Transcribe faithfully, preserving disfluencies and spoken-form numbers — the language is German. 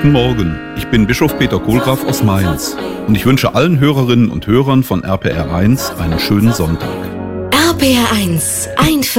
Guten Morgen, ich bin Bischof Peter Kohlgraf aus Mainz und ich wünsche allen Hörerinnen und Hörern von R P R eins einen schönen Sonntag. R P R eins, einfach